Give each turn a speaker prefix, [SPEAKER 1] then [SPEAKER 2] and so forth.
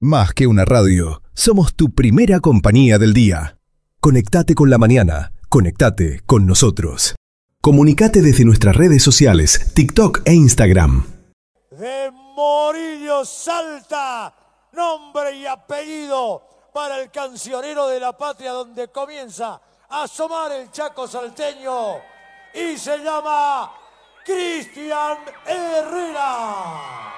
[SPEAKER 1] Más que una radio, somos tu primera compañía del día. Conectate con la mañana, conectate con nosotros. Comunicate desde nuestras redes sociales, TikTok e Instagram.
[SPEAKER 2] De Morillo Salta, nombre y apellido para el cancionero de la patria, donde comienza a asomar el Chaco salteño, y se llama Cristian Herrera.